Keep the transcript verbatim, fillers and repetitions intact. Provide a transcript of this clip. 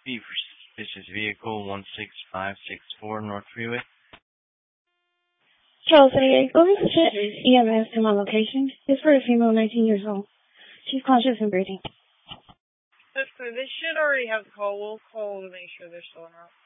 Speed for suspicious vehicle one six five six four North Freeway. Charles A. Going to check E M S to my location. It's for a female nineteen years old. She's conscious and breathing. Sister, they should already have the call. We'll call to make sure they're still out.